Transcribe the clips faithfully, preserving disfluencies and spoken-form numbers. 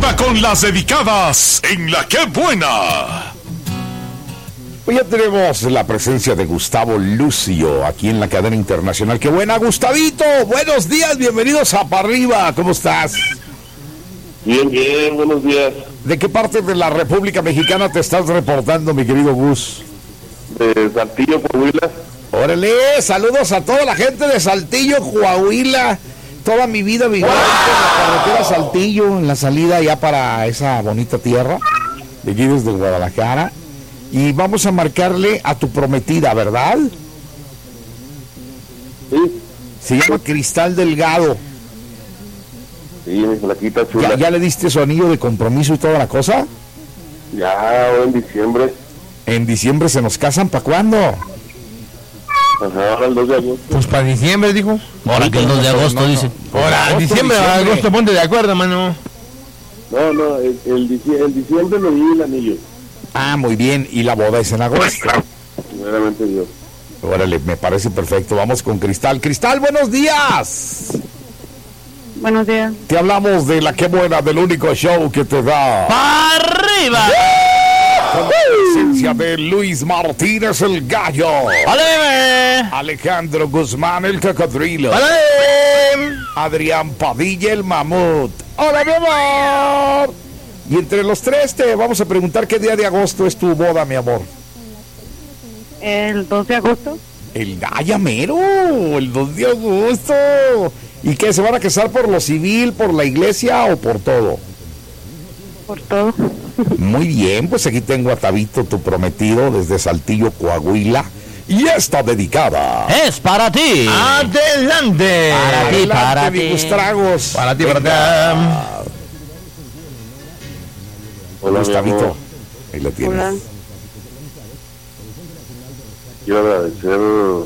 Ahora con las dedicadas en La Qué Buena. Hoy ya tenemos la presencia de Gustavo Lucio aquí en la cadena internacional. ¡Qué buena, Gustavito! Buenos días, bienvenidos a Para Arriba. ¿Cómo estás? Bien, bien, buenos días. ¿De qué parte de la República Mexicana te estás reportando, mi querido Gus? De Saltillo, Coahuila. Órale, saludos a toda la gente de Saltillo, Coahuila. Toda mi vida viví en la carretera Saltillo, en la salida ya para esa bonita tierra, de aquí desde Guadalajara. Y vamos a marcarle a tu prometida, ¿verdad? Sí. Se llama Cristal Delgado. Sí, mi flaquita chula. ¿Ya, ¿Ya le diste su anillo de compromiso y toda la cosa? Ya, ahora en diciembre. En diciembre se nos casan, ¿para cuándo? Ajá, ahora el dos de agosto. Pues para diciembre, dijo. Ahora que el dos de agosto, dice. Ahora, Agosto, diciembre, diciembre. agosto, ponte de acuerdo, mano. No, no, el, el, dici- el diciembre me di el anillo. Ah, muy bien, y la boda es en agosto. Primeramente Dios. Órale, me parece perfecto. Vamos con Cristal. Cristal, buenos días. Buenos días. Te hablamos de La Qué Buena, del único show que te da ¡Para arriba! con la presencia de Luis Martínez el Gallo, ¡Vale! Alejandro Guzmán el Cocodrilo, ¡Vale! Adrián Padilla el Mamut. ¡Hola, mi amor! Y entre los tres te vamos a preguntar qué día de agosto es tu boda, mi amor. El dos de agosto. El Gallamero, el dos de agosto. ¿Y qué? ¿Se van a casar por lo civil, por la iglesia o por todo? Por todo. Muy bien, pues aquí tengo a Tabito, tu prometido, desde Saltillo, Coahuila. Y está dedicada. ¡Es para ti! ¡Adelante! Para ti, Adelante, para mi ti. Gustragos. Para ti, para ti. Venga. Hola, mi Gustavito, amor. ahí lo tienes. Hola. Quiero agradecer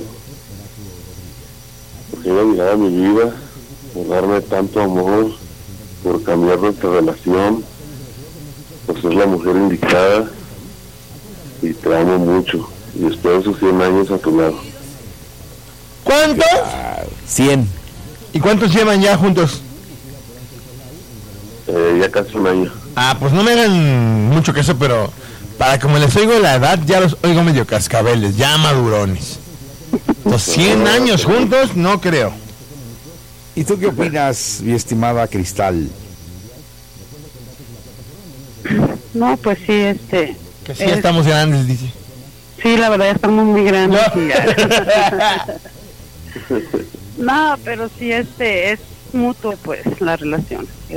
por siempre mirar a mi vida, por darme tanto amor, por cambiar nuestra relación, por ser la mujer indicada. Y te amo mucho. Y espero esos cien años a tu lado. ¿Cuántos? cien. ¿Y cuántos llevan ya juntos? Eh, ya casi un año. Ah, pues no me hagan mucho caso, pero para como les oigo la edad, ya los oigo medio cascabeles, ya madurones. Los cien años juntos, no creo. ¿Y tú qué opinas, mi estimada Cristal? No, pues sí, este. Que sí, es- ya estamos grandes, dice. Sí, la verdad, ya estamos muy grandes. No, pero sí, este, es mutuo, pues, la relación. Es,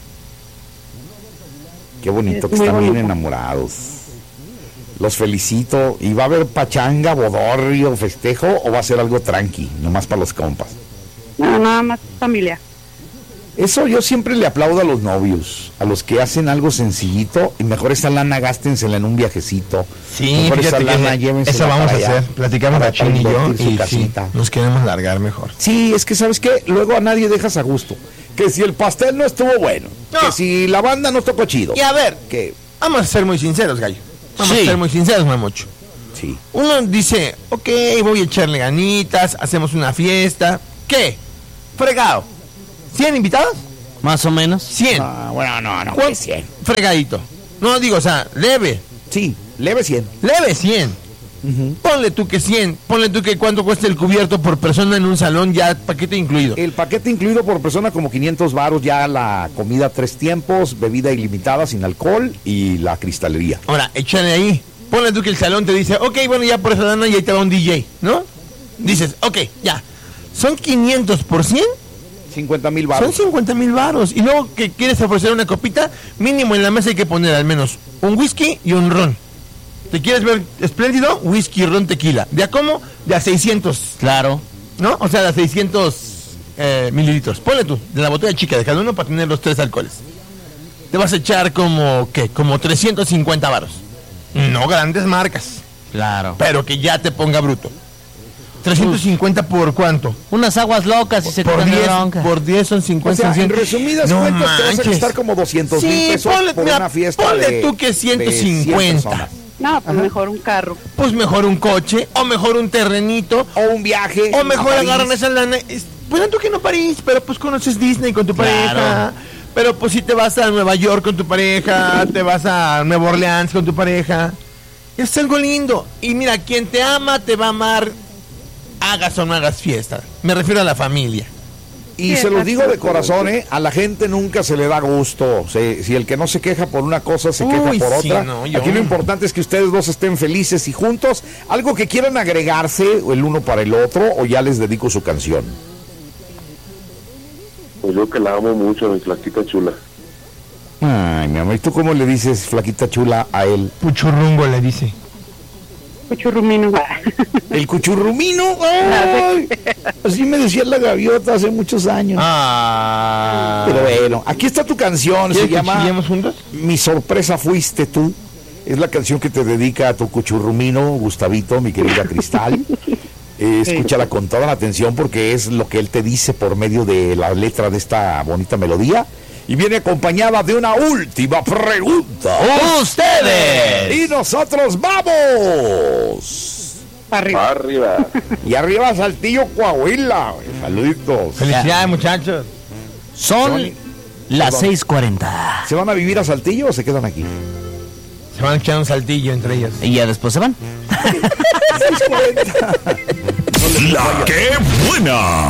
Qué bonito Es que muy están bien bonito. enamorados. Los felicito. ¿Y va a haber pachanga, bodorrio, festejo o va a ser algo tranqui, nomás para los compas? no, nada más familia. Eso yo siempre le aplaudo a los novios, a los que hacen algo sencillito y mejor esa lana gástensela en un viajecito. Sí, mejor esa fíjate lana que llévensela eso vamos a para allá, hacer. Platicamos para la Chin y yo invertir su y sí, casita. nos queremos largar mejor. Sí, es que ¿sabes qué? Luego a nadie dejas a gusto. Que si el pastel no estuvo bueno, No. que si la banda no tocó chido. Y a ver, Que vamos a ser muy sinceros, gallo. Vamos Sí. a ser muy sinceros, mamocho. sí. Uno dice, ok, voy a echarle ganitas, hacemos una fiesta. ¿Qué? Fregado. ¿cien invitados? Más o menos. cien. Ah, bueno, no, no, ¿Cuán- que cien. Fregadito. No digo, o sea, leve. Sí, leve cien. Leve cien. Ponle tú que cien. Ponle tú que cuánto cuesta el cubierto por persona en un salón, ya paquete incluido. El paquete incluido por persona como quinientos varos, ya la comida tres tiempos, bebida ilimitada sin alcohol y la cristalería. Ahora, échale ahí. Ponle tú que el salón te dice, ok, bueno, ya por esa lana y ahí te va un D J, ¿no? Dices, ok, ya. Son quinientos por cien, cincuenta mil son varos. cincuenta mil varos. Y luego que quieres ofrecer una copita, mínimo en la mesa hay que poner al menos un whisky y un ron. ¿Te quieres ver espléndido? Whisky, ron, tequila. ¿De a cómo? De a seiscientos, Claro. ¿no? O sea, de a seiscientos eh, mililitros. Ponle tú, de la botella chica de cada uno para tener los tres alcoholes. Te vas a echar como, ¿qué? Como trescientos cincuenta varos. No grandes marcas, Claro. pero que ya te ponga bruto. trescientos cincuenta por cuánto? Unas aguas locas y se Por quitan de diez, bronca. por diez son O cincuenta. sea, en cien. resumidas No cuentas te vas a manches. gastar como doscientos mil Sí, pesos ponle, por mira, una fiesta ponle de, tú que de ciento cien cincuenta. personas. No, pues mejor un carro. Pues mejor un coche, o mejor un terrenito, O un viaje. o a mejor París. agarran esa lana. es- Pues tú que no París, pero pues conoces Disney con tu Claro. pareja. Pero pues si te vas a Nueva York con tu pareja, te vas a Nueva Orleans con tu pareja, es algo lindo. Y mira, quien te ama te va a amar, hagas o no hagas fiesta. Me refiero a la familia. Y Sí, se los digo de exacto. corazón, ¿eh? A la gente nunca se le da gusto. Se- si el que no se queja por una cosa, se Uy, queja por sí, otra. no, yo- Aquí lo importante es que ustedes dos estén felices y juntos. Algo que quieran agregarse el uno para el otro, o ya les dedico su canción. Pues yo que la amo mucho, mi flaquita chula. Ay, mi amor, ¿y tú cómo le dices, flaquita chula, a él? Puchurrungo le dice. Cuchurrumino. ¿El cuchurrumino? ¡Ay! Así me decía la gaviota hace muchos años. Ah. Pero bueno, aquí está tu canción, se ¿Quieres que llama chillemos juntos? Mi sorpresa fuiste tú. Es la canción que te dedica a tu cuchurrumino, Gustavito, mi querida Cristal. Eh, escúchala con toda la atención porque es lo que él te dice por medio de la letra de esta bonita melodía. Y viene acompañada de una última pregunta. ¡Ustedes! Y nosotros vamos. Arriba. Arriba. Y arriba Saltillo, Coahuila. Saluditos. Felicidades, muchachos. Son las seis cuarenta. ¿Se van a vivir a Saltillo o se quedan aquí? Se van a echar un saltillo entre ellos. Y ya después se van. La que buena.